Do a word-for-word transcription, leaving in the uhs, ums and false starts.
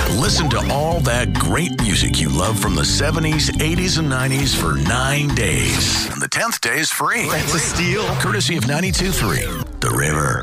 Listen to all that great music you love from the seventies, eighties, and nineties for nine days. And the tenth day is free. That's a steal. Courtesy of ninety-two point three The River.